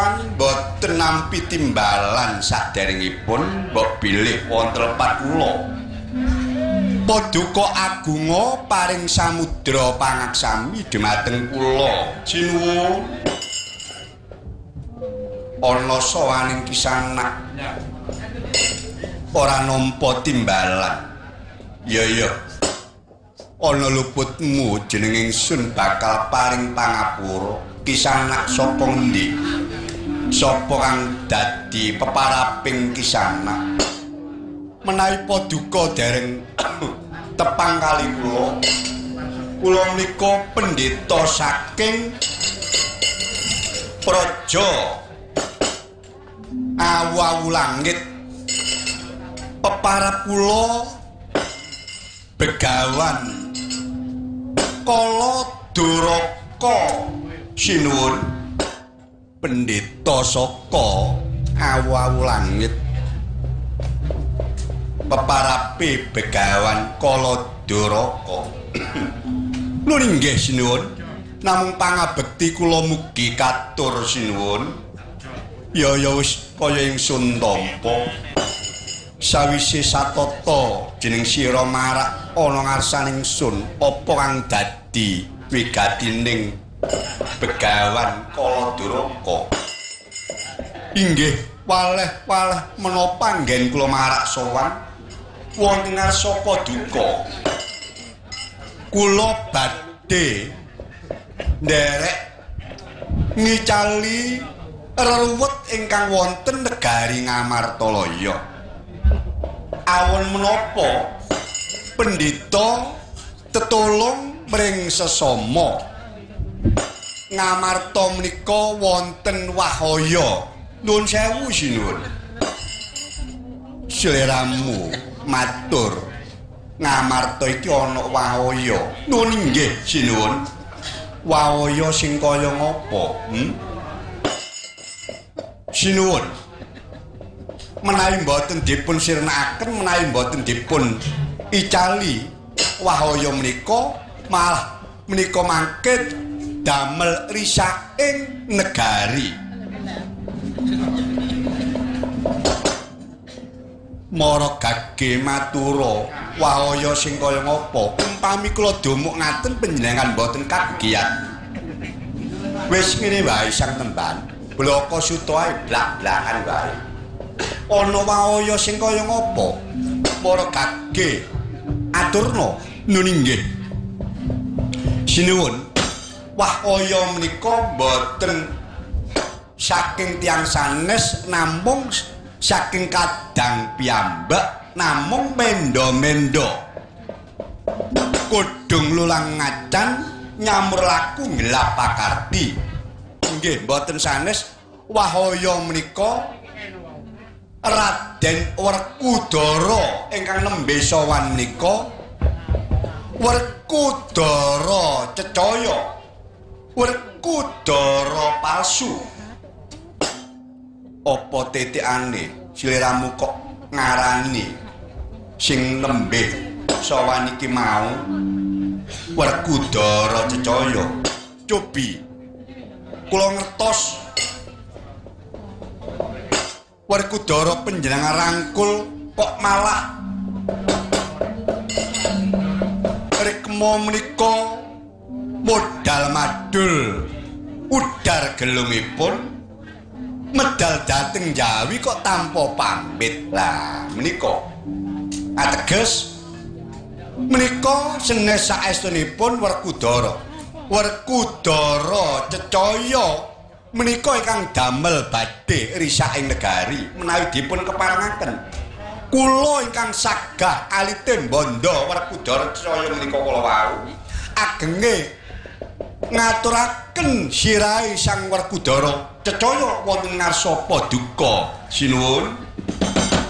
sowan boten nampi timbalan saderengipun mbok bilih wonten lepat kula. Paduka agunga paring samudra pangaksami dhumateng kula. Jinuwun. Ana sowaning Kisanak. Ora nampa timbalan. Ya. Ana luputmu jeneng ingsun bakal paring pangapura. Kisanak saka endi? Sapa kang dadi peparaping Kisanak? Menawi paduka dereng tepang kali kula menika pendeta saking praja awu-awu langit. Peparap kula Begawan Kala Duraka. Sinuwun pendeta saka awu-awu langit. Peparape Begawan Kala Duraka. Lho nggih sinuwun, namung pangabekti kula mugi katur sinuwun. Ya wis kaya ingsun tampa. Sawise satata jeneng sira marak ana ngarsaning ingsun, apa kang dadi wigatining Begawan Kala Duraka? Inggih waleh-waleh menapa anggen kula marak sowan wonten ngarsa paduka. Kula badhe nderek ngicali reruwet ingkang wonten negari Ngamartalaya. Awon menapa pendhita tetulung mring sesama Ngamarta menika wonten wahaya. Nuwun sewu sinuwun. Sliramu matur Ngamarta iki ana wahaya. Nuwun inggih sinuwun. Wahaya sing kaya ngapa? Sinuwun. Menawi mboten dipun sirnakaken, menawi mboten dipun icali wahaya menika, malah menika mangke damel risaking negari. Mara gage matura wahaya sing kaya ngapa? Umpami kula dumuk ngaten panjenengan mboten kagiat. Wis ngene wae sang temban, blaka suta ae blak-blakan wae. Ana wahaya sing kaya ngapa? Para gage aturna nun inggih. Sinuwun, wahaya menika boten saking tiyang sanes namung saking kadang piyambak namung mendo-mendo. Kudung lulang ngacan nyamur laku ngelap pakarti. Nggih boten sanes wahaya menika Raden Werkudara ingkang nembe sowan menika Werkudara Cecaya, Werkudara palsu. Apa titikane sliramu kok ngarani sing nembe sowan iki mau Werkudara Cecaya? Cobi kula ngertos Werkudara panjenengan rangkul kok malah rikma menika modal madul udar gelungipun medal dhateng Jawi kok tanpa pamit. Lah menika ateges menika senes saestunipun Werkudara Cecaya menika ingkang damel badhe risaking negari menawi dipun keparengaken. Kula ingkang sagah aliten bondo Werkudara Cecaya menika kala wau agenge ngaturaken sirahe Sang Werkudara Cecaya wonten ngarsa paduka. Sinuwun.